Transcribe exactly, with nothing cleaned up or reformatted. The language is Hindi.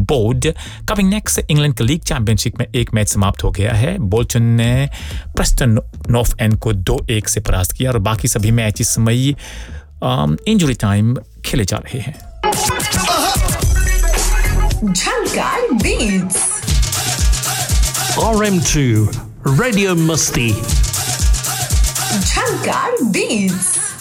बोर्ड. कमिंग नेक्स्ट, इंग्लैंड की लीग चैंपियनशिप में एक मैच समाप्त हो गया है. बोल्टन ने प्रेस्टन नॉर्थ एंड को दो एक से परास्त किया और बाकी सभी मैच इस समय इंजरी टाइम खेले जा रहे हैं. झंकार beats R M two Radio Musti. झंकार बीट्स